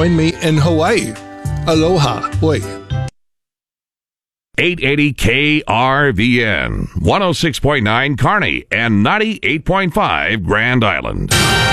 join me in Hawaii. Aloha. Oi. 880 KRVN, 106.9 Kearney, and 98.5 Grand Island.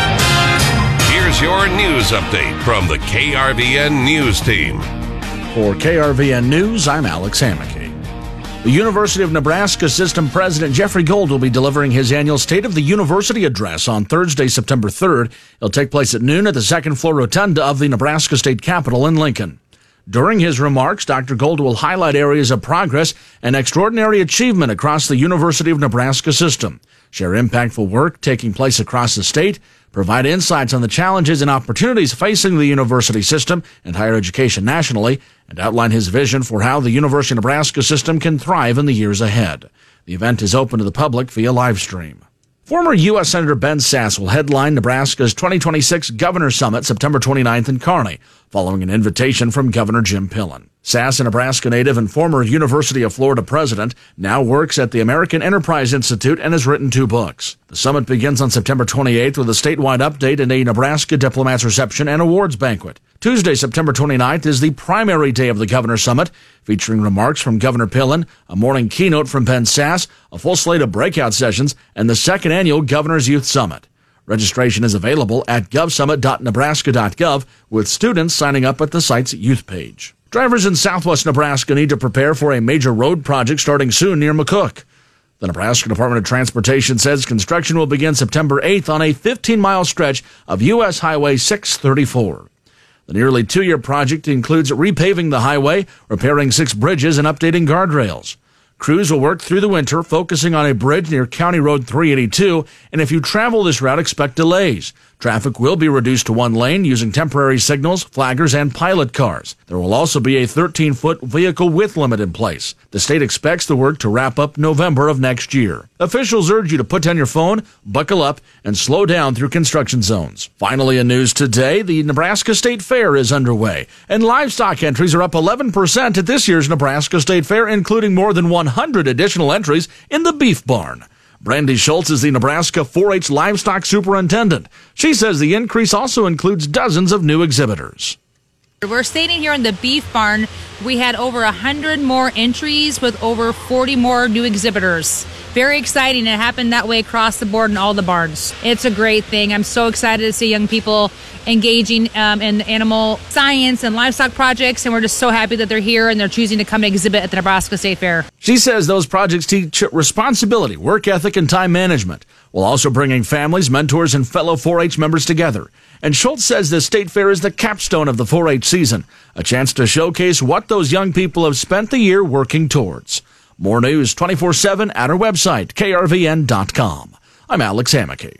Here's your news update from the KRVN News Team. For KRVN News, I'm Alex Hammack. The University of Nebraska System President Jeffrey Gold will be delivering his annual State of the University address on Thursday, September 3rd. It'll take place at noon at the second-floor rotunda of the Nebraska State Capitol in Lincoln. During his remarks, Dr. Gold will highlight areas of progress and extraordinary achievement across the University of Nebraska system, share impactful work taking place across the state, provide insights on the challenges and opportunities facing the university system and higher education nationally, and outline his vision for how the University of Nebraska system can thrive in the years ahead. The event is open to the public via live stream. Former U.S. Senator Ben Sasse will headline Nebraska's 2026 Governor Summit September 29th in Kearney, following an invitation from Governor Jim Pillen. Sasse, a Nebraska native and former University of Florida president, now works at the American Enterprise Institute and has written 2 books. The summit begins on September 28th with a statewide update and a Nebraska Diplomats Reception and Awards Banquet. Tuesday, September 29th, is the primary day of the Governor Summit, featuring remarks from Governor Pillen, a morning keynote from Ben Sasse, a full slate of breakout sessions, and the second annual Governor's Youth Summit. Registration is available at govsummit.nebraska.gov, with students signing up at the site's youth page. Drivers in southwest Nebraska need to prepare for a major road project starting soon near McCook. The Nebraska Department of Transportation says construction will begin September 8th on a 15-mile stretch of U.S. Highway 634. The nearly 2-year project includes repaving the highway, repairing 6 bridges, and updating guardrails. Crews will work through the winter, focusing on a bridge near County Road 382, and if you travel this route, expect delays. Traffic will be reduced to 1 lane using temporary signals, flaggers, and pilot cars. There will also be a 13-foot vehicle width limit in place. The state expects the work to wrap up November of next year. Officials urge you to put down your phone, buckle up, and slow down through construction zones. Finally, in news today, the Nebraska State Fair is underway, and livestock entries are up 11% at this year's Nebraska State Fair, including more than 100 additional entries in the beef barn. Brandy Schultz is the Nebraska 4-H livestock superintendent. She says the increase also includes dozens of new exhibitors. We're standing here in the beef barn. We had over 100 more entries with over 40 more new exhibitors. Very exciting. It happened that way across the board in all the barns. It's a great thing. I'm so excited to see young people engaging in animal science and livestock projects, and we're just so happy that they're here and they're choosing to come exhibit at the Nebraska State Fair. She says those projects teach responsibility, work ethic, and time management, while also bringing families, mentors, and fellow 4-H members together. And Schultz says the State Fair is the capstone of the 4-H season, a chance to showcase what those young people have spent the year working towards. More news 24/7 at our website, krvn.com. I'm Alex Hammack.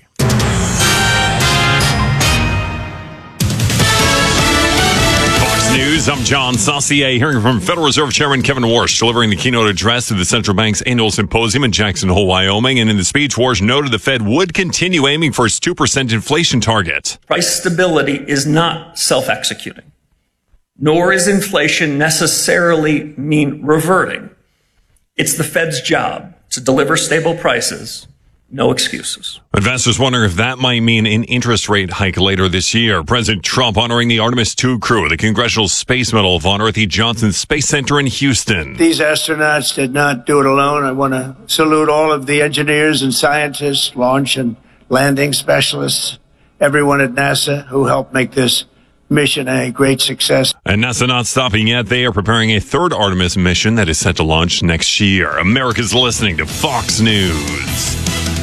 News. I'm John Saucier, hearing from Federal Reserve Chairman Kevin Warsh, delivering the keynote address at the Central Bank's annual symposium in Jackson Hole, Wyoming. And in the speech, Warsh noted the Fed would continue aiming for its 2% inflation target. Price stability is not self-executing, nor is inflation necessarily mean reverting. It's the Fed's job to deliver stable prices. No excuses. Investors wondering if that might mean an interest rate hike later this year. President Trump honoring the Artemis II crew, the Congressional Space Medal of Honor at the Johnson Space Center in Houston. These astronauts did not do it alone. I want to salute all of the engineers and scientists, launch and landing specialists, everyone at NASA who helped make this mission a great success. And NASA not stopping yet. They are preparing a 3rd Artemis mission that is set to launch next year. America's listening to Fox News.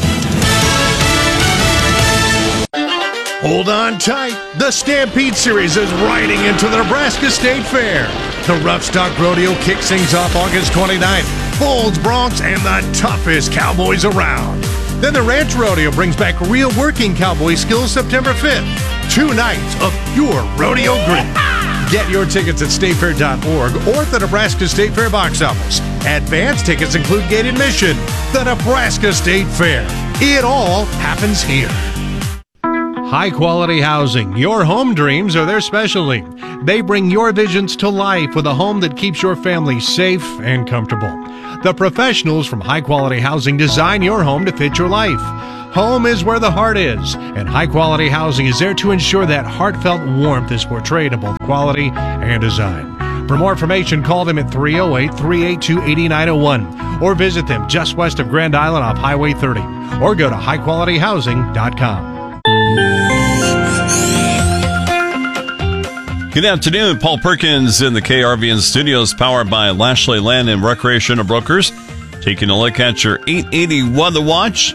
Hold on tight. The Stampede Series is riding into the Nebraska State Fair. The Rough Stock Rodeo kicks things off August 29th. Bulls, Broncs, and the toughest cowboys around. Then the Ranch Rodeo brings back real working cowboy skills September 5th. 2 nights of pure rodeo grit. Get your tickets at statefair.org or at the Nebraska State Fair box office. Advance tickets include gate admission. The Nebraska State Fair. It all happens here. High-quality housing. Your home dreams are their specialty. They bring your visions to life with a home that keeps your family safe and comfortable. The professionals from High Quality Housing design your home to fit your life. Home is where the heart is, and high-quality housing is there to ensure that heartfelt warmth is portrayed in both quality and design. For more information, call them at 308-382-8901 or visit them just west of Grand Island off Highway 30 or go to highqualityhousing.com. Good afternoon. Paul Perkins in the KRVN studios, powered by Lashley Land and Recreational Brokers. Taking a look at your 880 weather watch.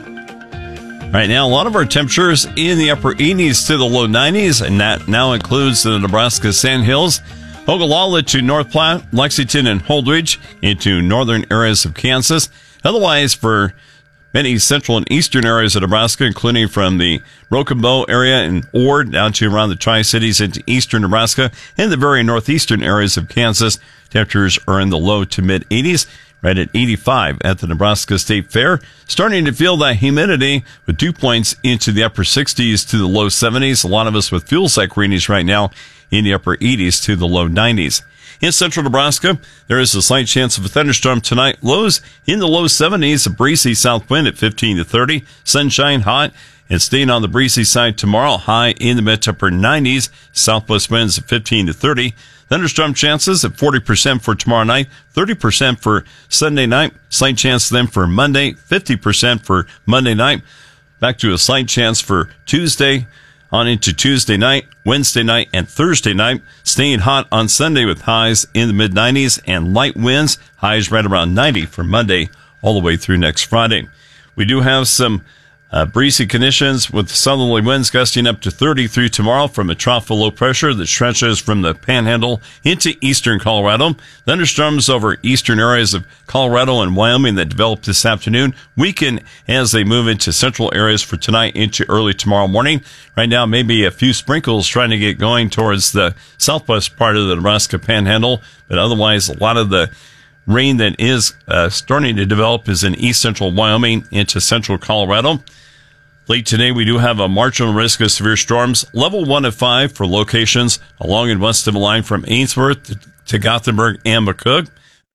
Right now, a lot of our temperatures in the upper 80s to the low 90s, and that now includes the Nebraska Sandhills, Ogallala to North Platte, Lexington and Holdridge into northern areas of Kansas. Otherwise, for many central and eastern areas of Nebraska, including from the Rochambeau area and Ord down to around the Tri-Cities into eastern Nebraska and the very northeastern areas of Kansas, temperatures are in the low to mid 80s. Right at 85 at the Nebraska State Fair. Starting to feel that humidity with dew points into the upper 60s to the low 70s. A lot of us with fuel cycle readings right now in the upper 80s to the low 90s. In central Nebraska, there is a slight chance of a thunderstorm tonight. Lows in the low 70s, a breezy south wind at 15 to 30. Sunshine, hot, and staying on the breezy side tomorrow. High in the mid to upper 90s. Southwest winds at 15 to 30. Thunderstorm chances at 40% for tomorrow night, 30% for Sunday night. Slight chance then for Monday, 50% for Monday night. Back to a slight chance for Tuesday on into Tuesday night, Wednesday night, and Thursday night. Staying hot on Sunday with highs in the mid-90s and light winds. Highs right around 90 for Monday all the way through next Friday. We do have some breezy conditions with southerly winds gusting up to 30 through tomorrow from a trough of low pressure that stretches from the Panhandle into eastern Colorado. Thunderstorms over eastern areas of Colorado and Wyoming that develop this afternoon weaken as they move into central areas for tonight into early tomorrow morning. Right now, maybe a few sprinkles trying to get going towards the southwest part of the Nebraska Panhandle, but otherwise a lot of the rain that is starting to develop is in east central Wyoming into central Colorado. Late today, we do have a marginal risk of severe storms, level 1 of 5 for locations along and west of the line from Ainsworth to Gothenburg and McCook.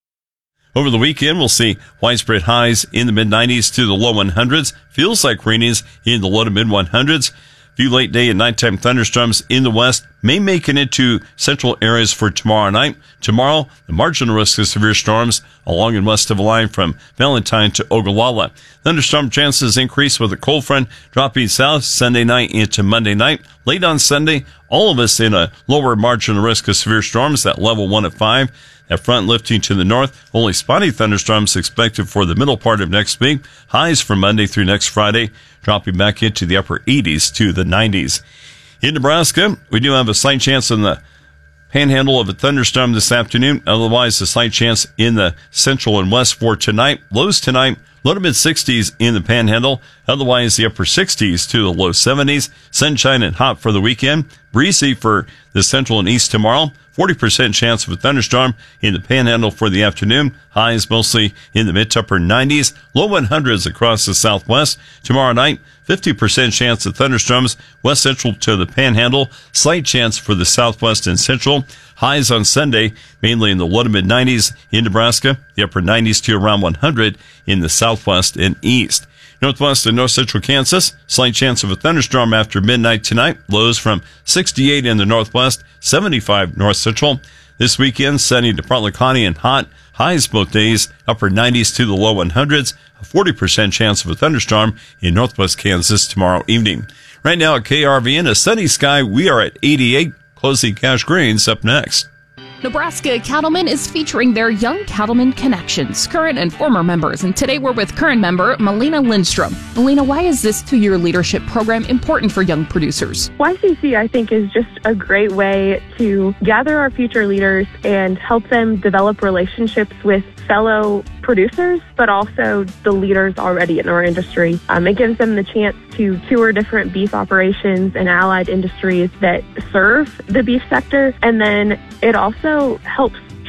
Over the weekend, we'll see widespread highs in the mid-90s to the low 100s. Feels like readings in the low to mid-100s. Few late day and nighttime thunderstorms in the west may make it into central areas for tomorrow night. Tomorrow, the marginal risk of severe storms along and west of the line from Valentine to Ogallala. Thunderstorm chances increase with a cold front dropping south Sunday night into Monday night. Late on Sunday, all of us in a lower marginal risk of severe storms, that level 1 of 5. That front lifting to the north. Only spotty thunderstorms expected for the middle part of next week. Highs from Monday through next Friday, dropping back into the upper 80s to the 90s. In Nebraska, we do have a slight chance in the Panhandle of a thunderstorm this afternoon. Otherwise, a slight chance in the central and west for tonight. Lows tonight, low to mid 60s in the Panhandle. Otherwise, the upper 60s to the low 70s. Sunshine and hot for the weekend. Breezy for the central and east tomorrow. 40% chance of a thunderstorm in the Panhandle for the afternoon. Highs mostly in the mid to upper 90s. Low 100s across the southwest. Tomorrow night, 50% chance of thunderstorms west central to the Panhandle. Slight chance for the southwest and central. Highs on Sunday, mainly in the low to mid 90s in Nebraska. The upper 90s to around 100 in the southwest and east. Northwest and north central Kansas, slight chance of a thunderstorm after midnight tonight. Lows from 68 in the northwest, 75 north central. This weekend, sunny to partly cloudy and hot. Highs both days, upper 90s to the low 100s. A 40% chance of a thunderstorm in northwest Kansas tomorrow evening. Right now at KRVN, a sunny sky. We are at 88. Closing cash grains up next. Nebraska Cattlemen is featuring their Young Cattlemen Connections, current and former members, and today we're with current member Melina Lindstrom. Melina, why is this two-year leadership program important for young producers? YCC, I think, is just a great way to gather our future leaders and help them develop relationships with fellow producers, but also the leaders already in our industry. It gives them the chance to tour different beef operations and allied industries that serve the beef sector, and then it also helps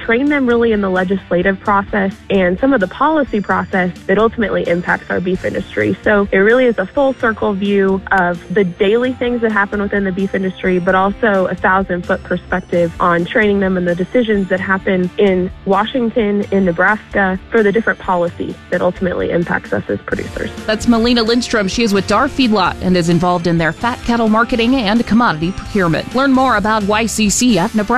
train them really in the legislative process and some of the policy process that ultimately impacts our beef industry. So it really is a full circle view of the daily things that happen within the beef industry, but also a 1,000-foot perspective on training them in the decisions that happen in Washington, in Nebraska, for the different policy that ultimately impacts us as producers. That's Melina Lindstrom. She is with Dar Feedlot and is involved in their fat cattle marketing and commodity procurement. Learn more about YCC at Nebraska.